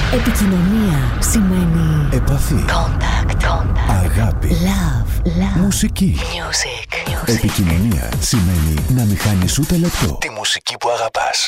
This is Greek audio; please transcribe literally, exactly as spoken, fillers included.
Επικοινωνία σημαίνει επαφή. Contact, contact. Αγάπη. Love, love. Μουσική. Music, music. Επικοινωνία σημαίνει να μην χάνεις ούτε λεπτό τη μουσική που αγαπάς.